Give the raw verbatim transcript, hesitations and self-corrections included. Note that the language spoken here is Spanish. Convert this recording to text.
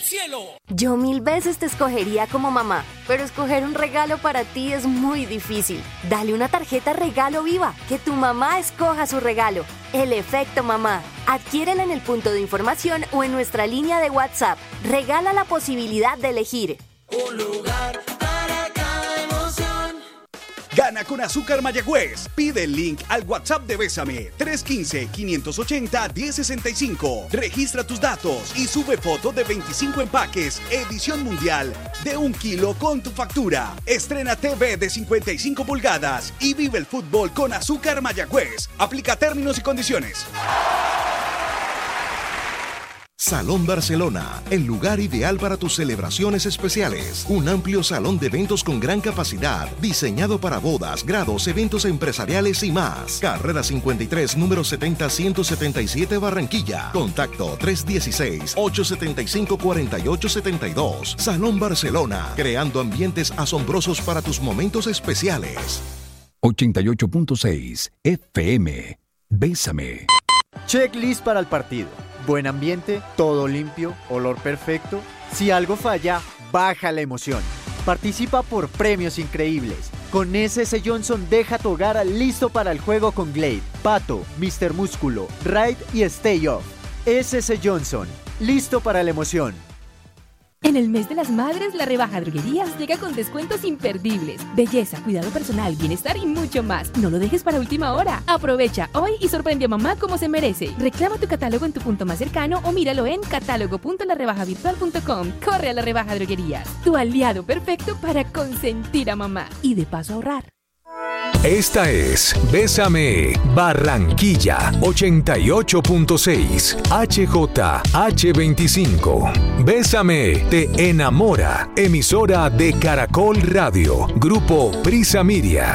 cielo. Yo mil veces te escogería como mamá, pero escoger un regalo para ti es muy difícil. Dale una tarjeta regalo Viva, que tu mamá escoja su regalo. El efecto mamá. Adquiérela en el punto de información o en nuestra línea de WhatsApp. Regala la posibilidad de elegir. Un lugar para cada emoción. Gana con Azúcar Mayagüez. Pide el link al WhatsApp de Bésame tres uno cinco, cinco ocho cero, uno cero seis cinco. Registra tus datos y sube foto de veinticinco empaques, edición mundial, de un kilo con tu factura. Estrena T V de cincuenta y cinco pulgadas y vive el fútbol con Azúcar Mayagüez. Aplica términos y condiciones. Salón Barcelona, el lugar ideal para tus celebraciones especiales. Un amplio salón de eventos con gran capacidad, diseñado para bodas, grados, eventos empresariales y más. Carrera cincuenta y tres, número setenta ciento setenta y siete, Barranquilla. Contacto tres uno seis, ocho siete cinco, cuatro ocho siete dos. Salón Barcelona, creando ambientes asombrosos para tus momentos especiales. ochenta y ocho punto seis F M. Bésame. Checklist para el partido. Buen ambiente, todo limpio, olor perfecto. Si algo falla, baja la emoción. Participa por premios increíbles. Con S S Johnson deja tu hogar listo para el juego con Glade, Pato, míster Músculo, Raid y Stay Off. S S Johnson, listo para la emoción. En el mes de las madres, la rebaja Droguerías llega con descuentos imperdibles. Belleza, cuidado personal, bienestar y mucho más. No lo dejes para última hora. Aprovecha hoy y sorprende a mamá como se merece. Reclama tu catálogo en tu punto más cercano o míralo en catálogo punto la rebaja virtual punto com. Corre a la rebaja Droguerías, tu aliado perfecto para consentir a mamá y de paso ahorrar. Esta es Bésame Barranquilla ochenta y ocho punto seis H J H veinticinco. Bésame te enamora. Emisora de Caracol Radio. Grupo Prisa Media.